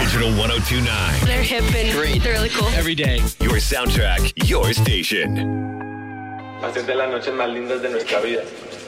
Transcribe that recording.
Digital 1029. They're hip and Great. they're really cool. Every day. Your soundtrack, your station. Hacer de las noches más lindas de nuestra vida.